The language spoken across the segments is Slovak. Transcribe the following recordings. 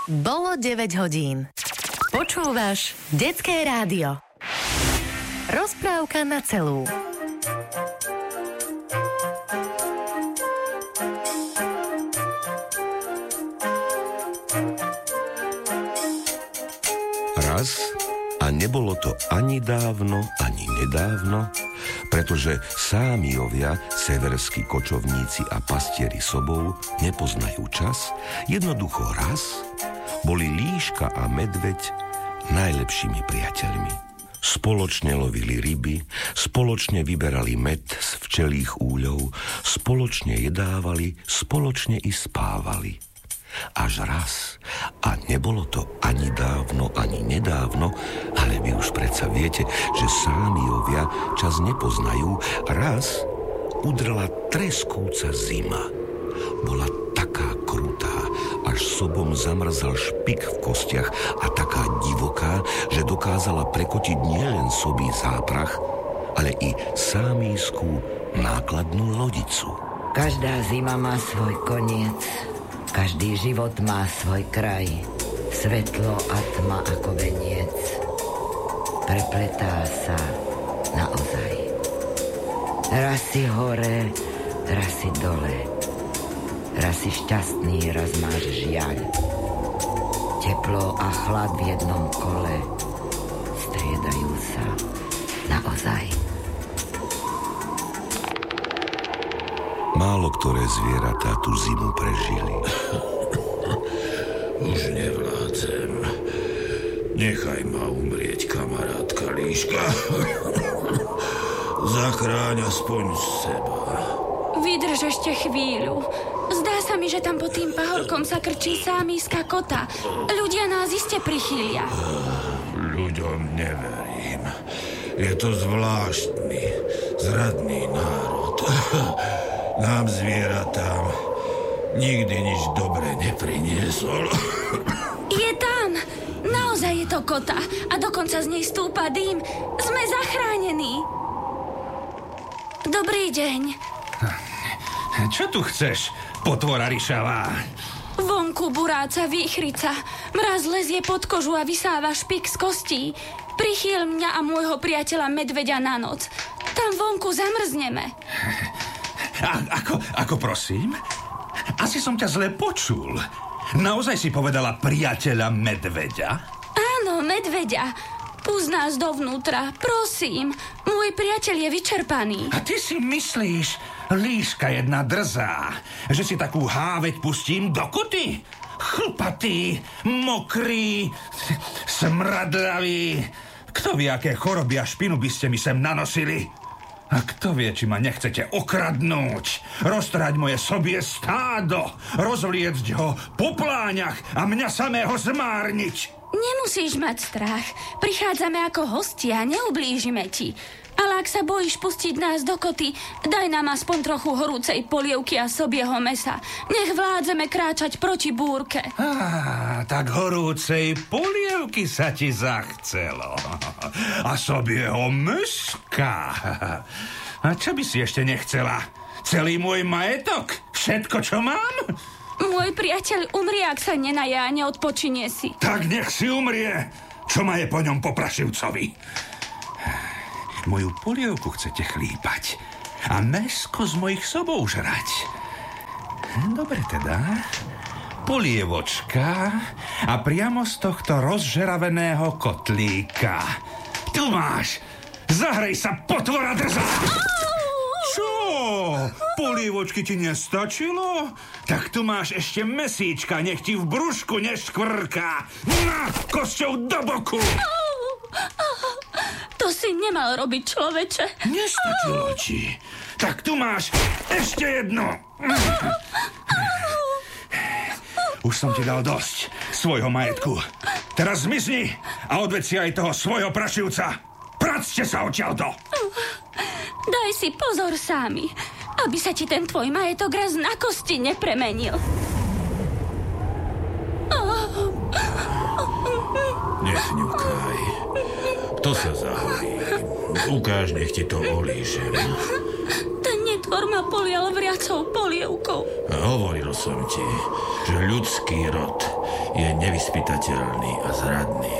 Bolo 9 hodín. Počúvaš Detské rádio. Rozprávka na celú. Raz, a nebolo to ani dávno, ani nedávno, pretože Sámiovia, severskí kočovníci a pastieri sobov, nepoznajú čas, jednoducho raz boli líška a medveď najlepšími priateľmi. Spoločne lovili ryby, spoločne vyberali med z včelích úľov, spoločne jedávali, spoločne i spávali. Až raz, a nebolo to ani dávno, ani nedávno, ale vy už predsa viete, že Sámiovia čas nepoznajú, raz udrela treskúca zima. Bola taká krutá, až sobom zamrzal špik v kostiach a taká divoká, že dokázala prekotiť nielen sobý záprach, ale i sámijskú nákladnú lodicu. Každá zima má svoj koniec. Každý život má svoj kraj, svetlo a tma ako veniec. Prepletá sa naozaj. Raz si hore, raz si dole. Raz si šťastný, raz máš žiaľ. Teplo a chlad v jednom kole striedajú sa naozaj. Málo ktoré zvieratá tú zimu prežili. Už nevládzem. Nechaj ma umrieť, kamarátka líška. Zachráň aspoň seba. Vydrž ešte chvíľu. Zdá sa mi, že tam pod tým pahorkom sa krčí sámijská kota. Ľudia nás iste prichýlia. Ľuďom neverím. Je to zvláštny, zradný národ. Nám zvieratám nikdy nič dobré nepriniesol. Je tam! Naozaj je to kota a dokonca z nej stúpa dým. Sme zachránení. Dobrý deň. Čo tu chceš, potvora ryšavá? Vonku buráca výchrica. Mraz lezie pod kožu a vysáva špik z kostí. Prichýl mňa a môjho priateľa medveďa na noc. Tam vonku zamrzneme. Ako prosím? Asi som ťa zle počul. Naozaj si povedala priateľa medveďa? Áno, medveďa. Pust nás dovnútra, prosím. Môj priateľ je vyčerpaný. A ty si myslíš, líška jedna drzá, že si takú háveť pustím do kuty? Chlpatý, mokrý, smradlavý. Kto vie, aké choroby a špinu by ste mi sem nanosili? A kto vie, či ma nechcete okradnúť, roztrhať moje sobie stádo, rozvliecť ho po pláňach a mňa samého zmárniť. Nemusíš mať strach. Prichádzame ako hostia, neublížime ti. Ale ak sa bojíš pustiť nás do koty, daj nám aspoň trochu horúcej polievky a sobieho mesa. Nech vládzeme kráčať proti búrke. Tak horúcej polievky sa ti zachcelo. A sobieho meska. A čo by si ešte nechcela? Celý môj majetok? Všetko, čo mám? Môj priateľ umrie, ak sa nenaje a neodpočinie si. Tak nech si umrie. Čo ma je po ňom poprašivcovi? Moju polievku chcete chlípať a mäsko z mojich sobov žrať. Dobre teda. Polievočka a priamo z tohto rozžeraveného kotlíka. Tu máš. Zahrej sa, potvora drzá. Čo? Polievočky ti nestačilo? Tak tu máš ešte mesíčka, nech ti v brúšku neškvrká. Na, kosťou do boku. To si nemal robiť, človeče. Nestačilo ti. Tak tu máš ešte jedno. Už som ti dal dosť svojho majetku. Teraz zmizni a odveď si aj toho svojho prašivca. Practe sa odtiaľto. Daj si pozor sami, aby sa ti ten tvoj majetok raz na kosti nepremenil. Nechňukaj. To sa zahorí. Ukáž, nech ti to olížem. Ten netvor ma polial vriacou polievkou. A hovoril som ti, že ľudský rod je nevyspytateľný a zradný.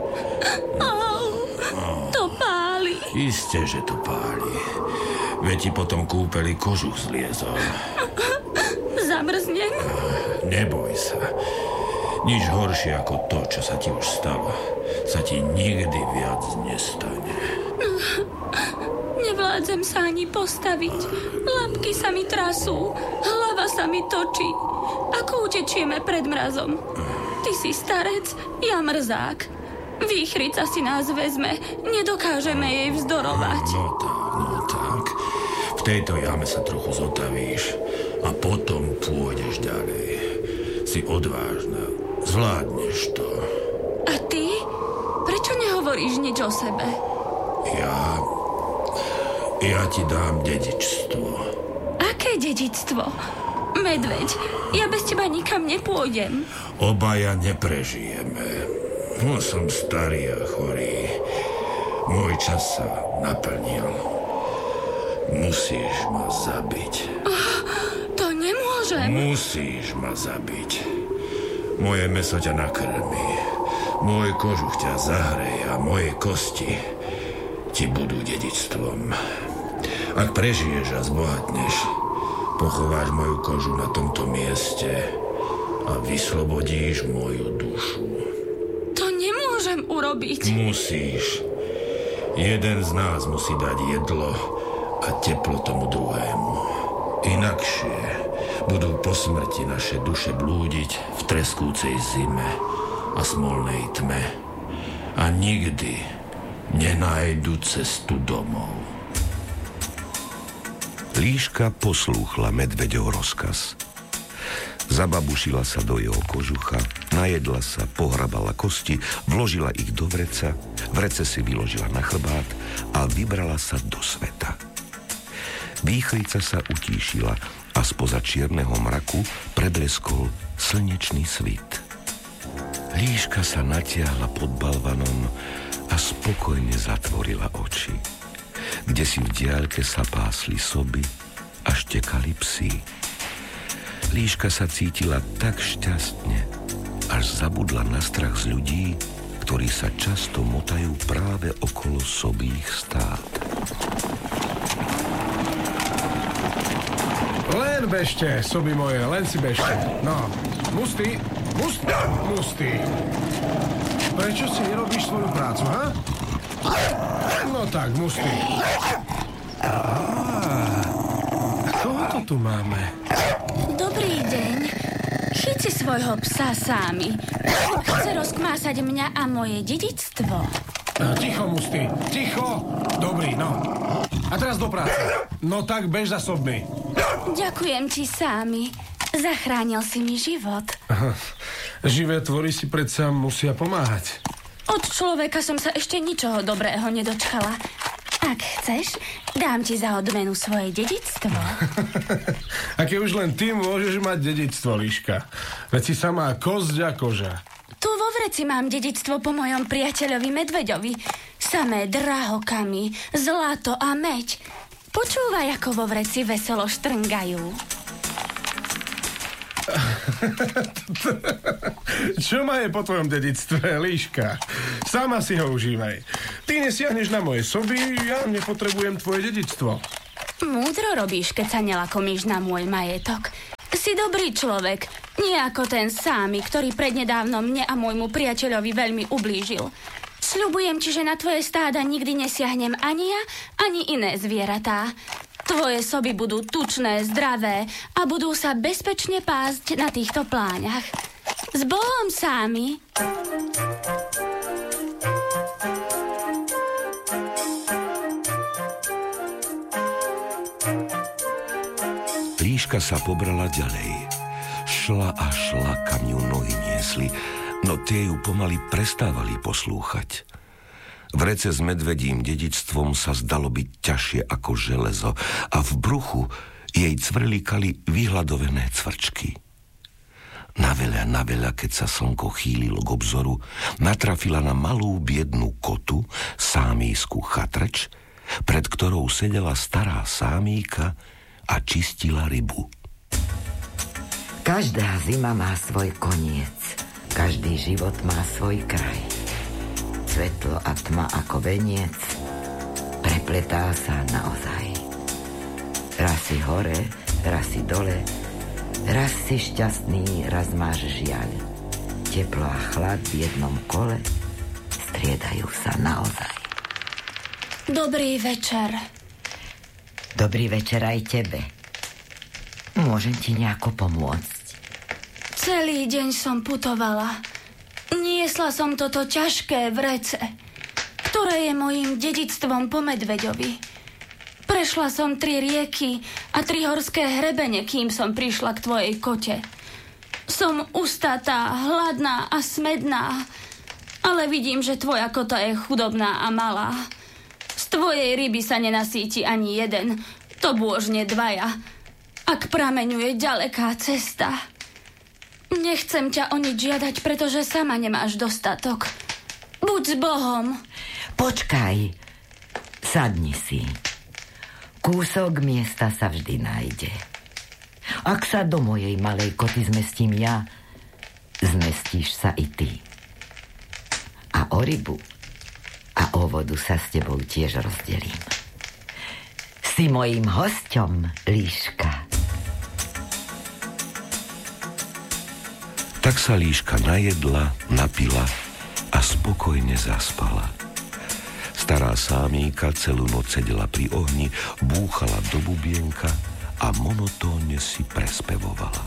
To páli. Isté, že to páli. Veď ti potom kúpeli kožuch zliezol. Zamrznem? Neboj sa. Nič horšie ako to, čo sa ti už stalo, sa ti nikdy viac nestane. Nevládzem sa ani postaviť. Labky sa mi trasú, hlava sa mi točí. Ako utečieme pred mrazom? Ty si starec, ja mrzák. Výchrica si nás vezme, nedokážeme jej vzdorovať. No tak. V tejto jame sa trochu zotavíš a potom pôjdeš ďalej. Si odvážna, zvládneš to. A ty? Prečo nehovoríš nič o sebe? Ja ti dám dedičstvo. Aké dedičstvo? Medveď, ja bez teba nikam nepôjdem. Obaja neprežijeme. Som starý a chorý. Môj čas sa naplnil. Musíš ma zabiť. To nemôžem. Musíš ma zabiť. Moje mäso ťa nakrmí. Môj kožuch ťa zahreje a moje kosti ti budú dedičstvom. Ak prežiješ a zbohatneš, pochováš moju kožu na tomto mieste a vyslobodíš moju dušu. To nemôžem urobiť. Musíš. Jeden z nás musí dať jedlo a teplo tomu druhému. Inakšie budú po smrti naše duše blúdiť v treskúcej zime a smolnej tme a nikdy nenájdu cestu domov. Líška poslúchla medveďov rozkaz. Zababušila sa do jeho kožucha, najedla sa, pohrabala kosti, vložila ich do vreca, vrece si vyložila na chrbát a vybrala sa do sveta. Výchrica sa utíšila a spoza čierneho mraku prebleskol slnečný svit. Líška sa natiahla pod balvanom a spokojne zatvorila oči. Kdesi v diaľke sa pásli soby a štekali psi. Líška sa cítila tak šťastne, až zabudla na strach z ľudí, ktorí sa často motajú práve okolo sobých stád. Len bežte, soby moje, len si bežte. No, Musty. Prečo si nerobíš svoju prácu, ha? No tak, Musty. Koho to tu máme? Dobrý deň. Chyť si svojho psa sami. Chce rozkmásať mňa a moje dedičstvo. Ticho, Musty, ticho. Dobrý, no. A teraz do práce. No tak bež za sobmi. Ďakujem ti, Sámi. Zachránil si mi život. Živé tvory si predsa musia pomáhať. Od človeka som sa ešte ničoho dobrého nedočkala. Ak chceš, dám ti za odmenu svoje dedičstvo. A keď už len ty môžeš mať dedičstvo, Líška. Veď si samá kosť a koža. Tu vo vreci mám dedičstvo po mojom priateľovi Medveďovi. Samé drahokamy, zlato a meď. Počúvaj, ako vo vreci veselo štrngajú. Čo ma je po tvojom dedičstve, Líška? Sama si ho užívaj. Ty nesiahneš na moje soby, ja nepotrebujem tvoje dedičstvo. Múdro robíš, keď sa nelakomíš na môj majetok. Si dobrý človek, nie ako ten Sámi, ktorý prednedávnom mne a môjmu priateľovi veľmi ublížil. Sľubujem ti, že na tvoje stáda nikdy nesiahnem ani ja, ani iné zvieratá. Tvoje soby budú tučné, zdravé a budú sa bezpečne pásť na týchto pláňach. S Bohom, Sámi! Líška sa pobrala ďalej. Šla a šla, kam ju nohy niesli, no tie ju pomaly prestávali poslúchať. Vrece s medvedím dedičstvom sa zdalo byť ťažšie ako železo a v bruchu jej cvrlikali vyhľadovené cvrčky. Naveľa, keď sa slnko chýlilo k obzoru, natrafila na malú biednú kotu, sámísku chatrč, pred ktorou sedela stará sámíka a čistila rybu. Každá zima má svoj koniec. Každý život má svoj kraj. Svetlo a tma ako veniec prepletá sa naozaj. Raz si hore, raz si dole, raz si šťastný, raz máš žiaľ. Teplo a chlad v jednom kole striedajú sa naozaj. Dobrý večer. Dobrý večer aj tebe. Môžem ti nejako pomôcť? Celý deň som putovala. Niesla som toto ťažké vrece, ktoré je mojím dedičstvom po medveďovi. Prešla som 3 rieky a 3 horské hrebene, kým som prišla k tvojej kote. Som ustatá, hladná a smedná, ale vidím, že tvoja kota je chudobná a malá. Z tvojej ryby sa nenasíti ani jeden, to bôžne 2. Ak prameňuje ďaleká cesta. Nechcem ťa o nič žiadať, pretože sama nemáš dostatok. Buď s Bohom. Počkaj, sadni si. Kúsok miesta sa vždy nájde. Ak sa do mojej malej koty zmestím ja, zmestíš sa i ty. A o rybu a o vodu sa s tebou tiež rozdelím. Si mojím hosťom, Líška. Tak sa Líška najedla, napila a spokojne zaspala. Stará sámíka celú noc sedela pri ohni, búchala do bubienka a monotónne si prespevovala.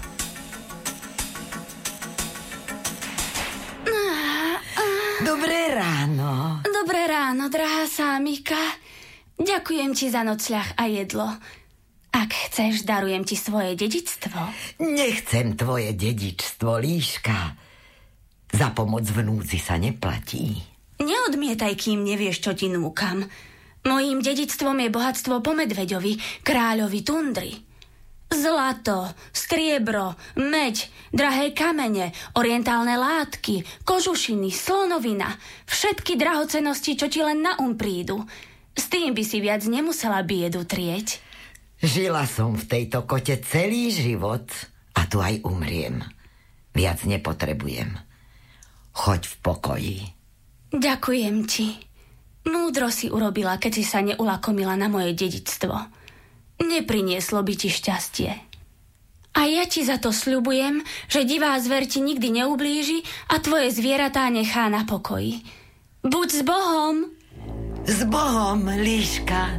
Dobré ráno. Dobré ráno, drahá sámika. Ďakujem ti za nocľah a jedlo. Ak chceš, darujem ti svoje dedičstvo. Nechcem tvoje dedičstvo, Líška. Za pomoc v núdzi sa neplatí. Neodmietaj, kým nevieš, čo ti núkam. Mojím dedičstvom je bohatstvo po medveďovi, kráľovi tundry. Zlato, striebro, meď, drahé kamene, orientálne látky, kožušiny, slonovina, všetky drahocennosti, čo ti len na prídu. S tým by si viac nemusela biedu trieť. Žila som v tejto kote celý život a tu aj umriem. Viac nepotrebujem. Choď v pokoji. Ďakujem ti. Múdro si urobila, keď si sa neulakomila na moje dedičstvo. Neprinieslo by ti šťastie. A ja ti za to sľubujem, že divá zver ti nikdy neublíži a tvoje zvieratá nechá na pokoji. Buď s Bohom. S Bohom, Líška.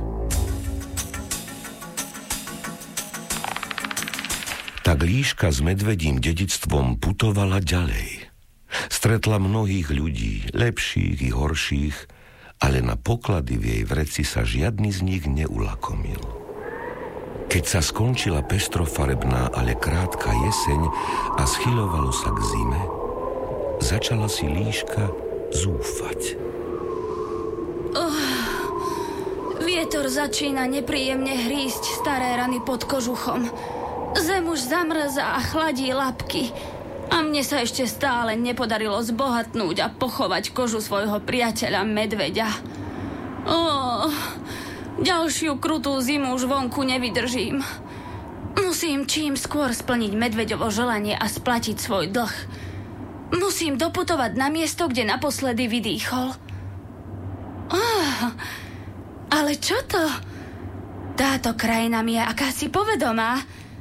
Tak Líška s medvedím dedičstvom putovala ďalej. Stretla mnohých ľudí, lepších i horších, ale na poklady v jej vreci sa žiadny z nich neulakomil. Keď sa skončila pestrofarebná, ale krátka jeseň a schyľovalo sa k zime, začala si Líška zúfať. Vietor začína nepríjemne hrísť staré rany pod kožuchom. Zem už zamrzá a chladí labky. A mne sa ešte stále nepodarilo zbohatnúť a pochovať kožu svojho priateľa medveďa. Ďalšiu krutú zimu už vonku nevydržím. Musím čím skôr splniť medveďovo želanie a splatiť svoj dlh. Musím doputovať na miesto, kde naposledy vydýchol. Ale čo to? Táto krajina mi je akási povedomá.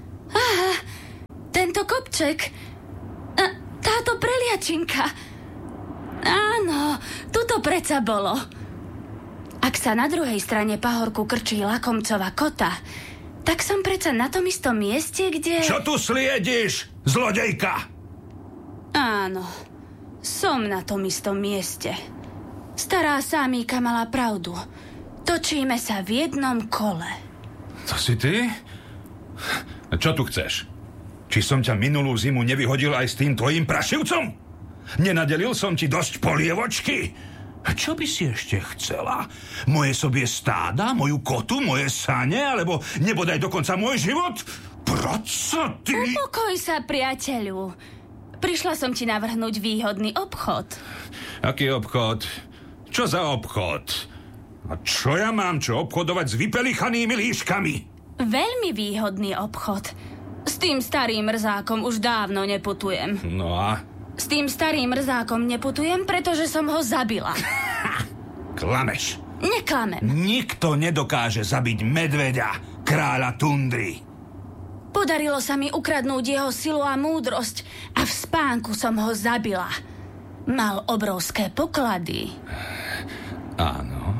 Tento kopček. Táto preliačinka. Áno, tuto predsa bolo. Ak sa na druhej strane pahorku krčí lakomcová kota, tak som predsa na tom istom mieste, kde... Čo tu sliediš, zlodejka? Áno, som na tom istom mieste. Stará sámíka mala pravdu. Točíme sa v jednom kole. To si ty? A čo tu chceš? Či som ťa minulú zimu nevyhodil aj s tým tvojím prašivcom? Nenadelil som ti dosť polievočky? A čo by si ešte chcela? Moje sobie stáda, moju kotu, moje sane, alebo nebodaj dokonca môj život? Proco ty? Upokoj sa, priateľu. Prišla som ti navrhnúť výhodný obchod. Aký obchod? Čo za obchod? A čo ja mám obchodovať s vypelichanými líškami? Veľmi výhodný obchod. S tým starým mrzákom už dávno neputujem. No a S tým starým mrzákom neputujem, pretože som ho zabila. Klameš. Neklamem. Nikto nedokáže zabiť medveďa, kráľa tundry. Podarilo sa mi ukradnúť jeho silu a múdrosť a v spánku som ho zabila. Mal obrovské poklady. Áno.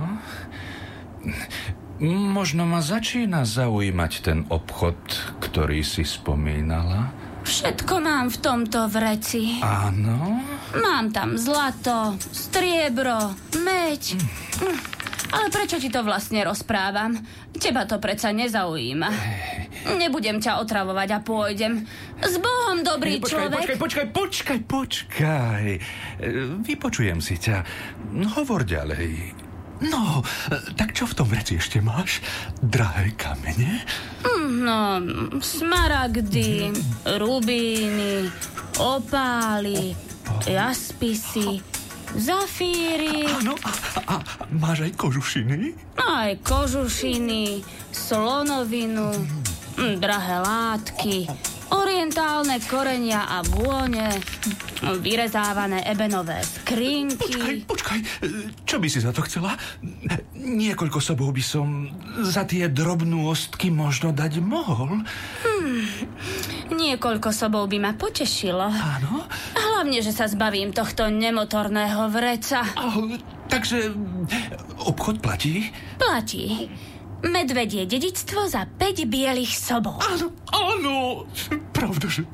Možno ma začína zaujímať ten obchod, ktorý si spomínala. Všetko mám v tomto vreci. Áno? Mám tam zlato, striebro, meď. Ale prečo ti to vlastne rozprávam? Teba to predsa nezaujíma. Nebudem ťa otravovať a pôjdem. S Bohom, dobrý človek. Počkaj. Vypočujem si ťa. Hovor ďalej. No, tak čo v tom vreci ešte máš? Drahé kamene? No, smaragdy, rubíny, opály, jaspisy, zafíry. Áno, a máš aj kožušiny? Aj kožušiny, slonovinu, drahé látky, orientálne korenia a vône, vyrezávané ebenové skrinky. Počkaj, čo by si za to chcela? Niekoľko sobov by som za tie drobnostky možno dať mohol. Niekoľko sobov by ma potešilo. Áno? Hlavne, že sa zbavím tohto nemotorného vreca. Takže obchod platí? Platí. Medvedie dedičstvo za 5 bielých sobov. Áno, pravda, že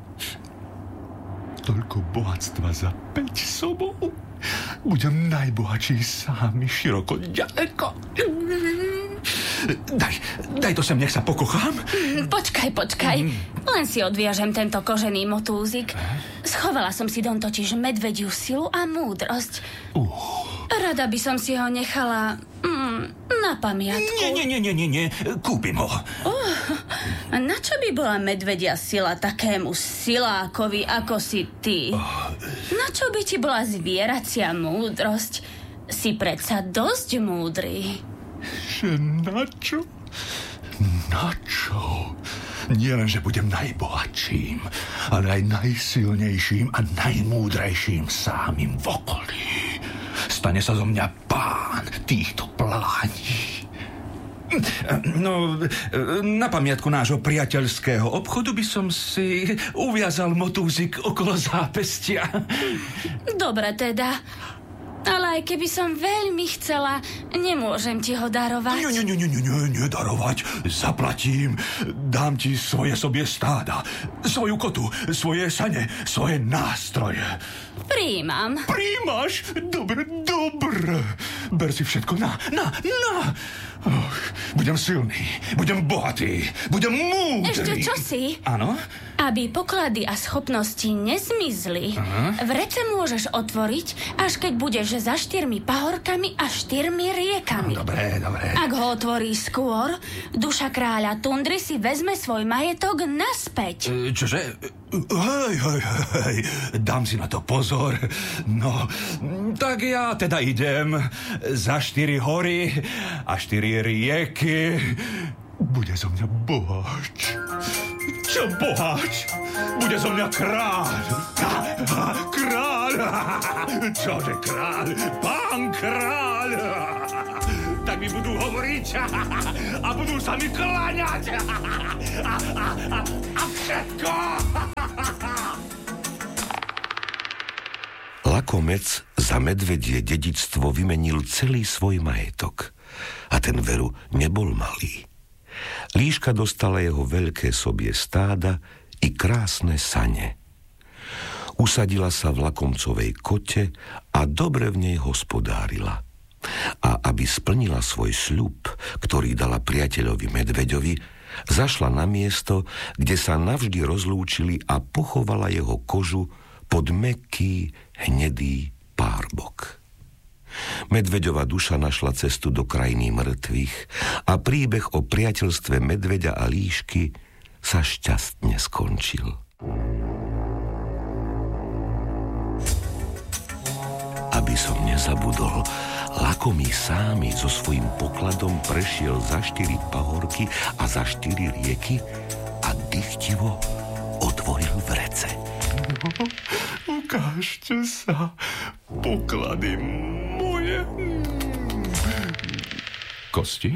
toľko bohatstva za 5 sobov. Budem najbohatší sám, široko, ďaleko. Daj to sem, nech sa pokochám. Počkaj. Len si odviažem tento kožený motúzik. Schovala som si dom totiž medvediu silu a múdrosť. Rada by som si ho nechala na pamiatku. Nie. Kúpim ho. Na čo by bola medvedia sila takému silákovi, ako si ty? Na čo by ti bola zvieracia múdrosť? Si predsa dosť múdry. Že na čo? Na čo? Nie len, že budem najbohatším, ale aj najsilnejším a najmúdrejším sámym v okolí. Stane sa zo mňa pán týchto plání. No, na pamiatku nášho priateľského obchodu by som si uviazal motúzik okolo zápestia. Dobre teda. Ale aj keby som veľmi chcela, nemôžem ti ho darovať. Nie darovať. Zaplatím. Dám ti svoje sobie stáda, svoju kotu, svoje sane, svoje nástroje. Prijímam. Prijímaš? Dobre. Ber si všetko. Na. Budem silný, budem bohatý, budem múdry. Ešte čosi? Áno? Aby poklady a schopnosti nezmizli, vrece môžeš otvoriť, až keď budeš za 4 pahorkami a 4 riekami. Dobre. Ak ho otvoríš skôr, duša kráľa tundry si vezme svoj majetok naspäť. Čože? Hej, dám si na to pozor. No, tak ja teda idem za 4 hory a 4 rieky. Bude zo mňa boháč. Čo boháč? Bude zo mňa kráľ. Kráľ. Čože kráľ? Pán kráľ. Tak mi budú hovoriť a budú sa mi kláňať. A všetko. Lakomec za medvedie dedičstvo vymenil celý svoj majetok. A ten veru nebol malý. Líška dostala jeho veľké sobie stáda i krásne sane. Usadila sa v lakomcovej kote a dobre v nej hospodárila. A aby splnila svoj sľub, ktorý dala priateľovi medveďovi, zašla na miesto, kde sa navždy rozlúčili a pochovala jeho kožu pod mäkký, hnedý párbok. Medveďova duša našla cestu do krajiny mŕtvych a príbeh o priateľstve medveďa a líšky sa šťastne skončil. Aby som nezabudol, lakomý sámy so svojím pokladom prešiel za 4 pahorky a za 4 rieky a dychtivo otvoril vrece. Ukážte sa, poklady moje. Kosti?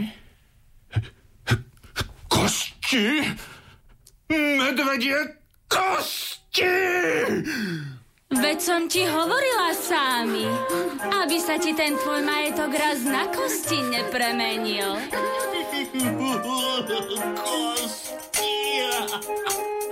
Kosti? Medvedie kosti! Veď som ti hovorila, Sámi, aby sa ti ten tvoj majetok raz na kosti nepremenil. Kosti!